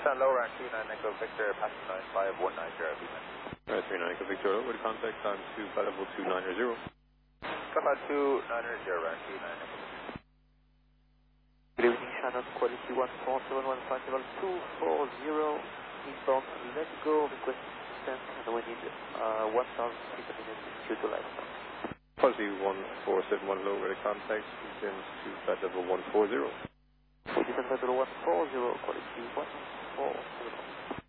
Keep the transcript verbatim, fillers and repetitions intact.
Stand low, rank two nine Echo Victor, passing nine five one nine zero, B man. Alright, three nine Echo Victor, with contact time to flight level two nine zero. Flight two nine zero, rank two nine Echo. Good evening, Shannon, quality one four seven one five level two four zero, inbound, let's go, request descent, and we need uh, one thousand feet per minute due to light sound. Quality one four seven one low, with contact, descends to flight level one four zero. We descend flight level one four zero, quality one four seven